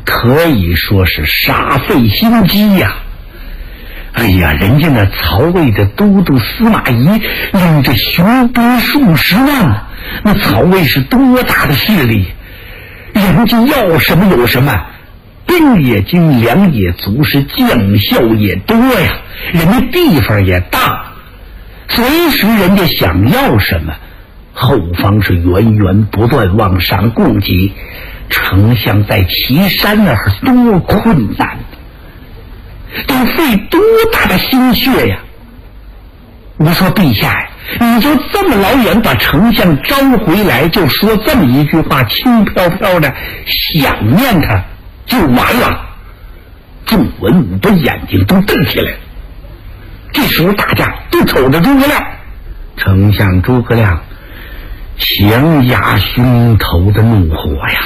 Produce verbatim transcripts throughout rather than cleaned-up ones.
可以说是煞费心机呀、啊。哎呀，人家那曹魏的都督司马懿领着雄兵数十万，那曹魏是多大的势力，人家要什么有什么，兵也精，粮也足，是将校也多呀，人家地方也大，随时人家想要什么，后方是源源不断往上供给，丞相在岐山那儿多困难，得费多大的心血呀！我说陛下呀，你就这么老远把丞相招回来，就说这么一句话，轻飘飘的想念他就完了。众文武把眼睛都瞪起来了。这时候大家都瞅着诸葛亮，丞相诸葛亮强压胸头的怒火呀，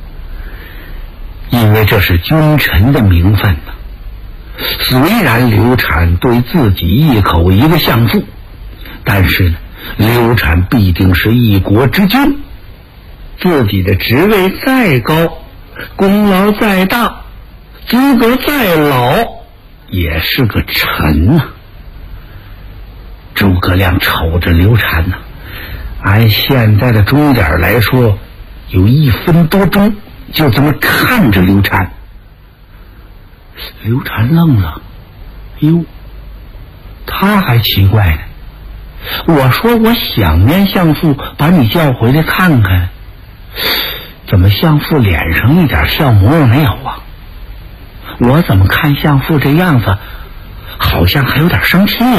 因为这是君臣的名分呢。虽然刘禅对自己一口一个相父，但是呢，刘禅必定是一国之君，自己的职位再高，功劳再大，资格再老，也是个臣啊。诸葛亮瞅着刘禅呢、啊，按现在的钟点来说，有一分多钟，就这么看着刘禅。刘禅愣了，哟，他还奇怪呢。我说我想念相父，把你叫回来看看，怎么相父脸上一点笑模样没有啊？我怎么看相父这样子，好像还有点生气啊。